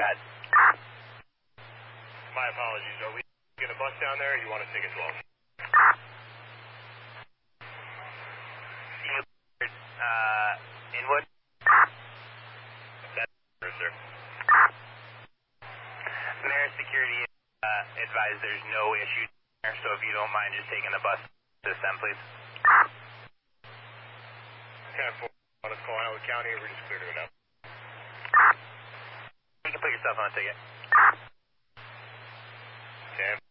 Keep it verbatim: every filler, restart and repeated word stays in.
got. My apologies. Are we going to bus down there, or you want to take a twelve? Uh, Inwood? That's sir. Marist Security uh, advised there's no issue there, so if you don't mind just taking the bus to the center, please. ten four, want us call Howard County, or we're just cleared it up? You can put yourself on a ticket. ten